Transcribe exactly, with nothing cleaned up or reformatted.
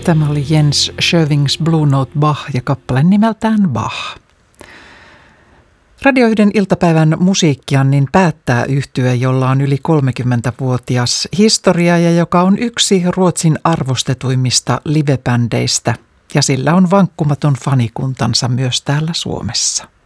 Tämä oli Jens Schövings Blue Note Bach ja kappale nimeltään Bach. Radio yhden iltapäivän musiikkiannin päättää yhtye, jolla on yli kolmekymmentävuotias historia ja joka on yksi Ruotsin arvostetuimmista livebändeistä. Ja sillä on vankkumaton fanikuntansa myös täällä Suomessa.